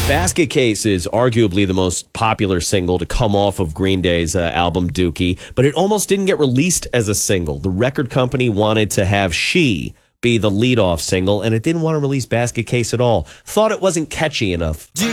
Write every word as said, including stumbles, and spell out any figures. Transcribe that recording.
Basket Case is arguably the most popular single to come off of Green Day's uh, album Dookie, but it almost didn't get released as a single. The record company wanted to have She be the leadoff single, and it didn't want to release Basket Case at all. Thought it wasn't catchy enough.